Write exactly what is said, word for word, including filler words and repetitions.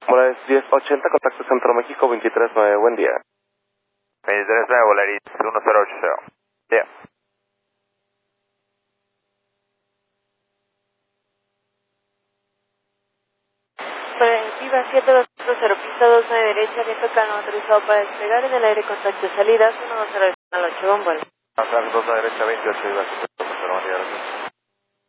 Volaris diez ochenta, contacto Centro México veintitrés nueve, buen día. veintitrés nueve, Volaris uno cero ocho cero. Yeah. Preventiva siete dos cuatro cero, pista dos nueve derecha, viento calmo autorizado para despegar en el aire, contacto salida uno dos cero al ocho, bombol. Atrás dos a derecha veintiocho, iba a ser buen día.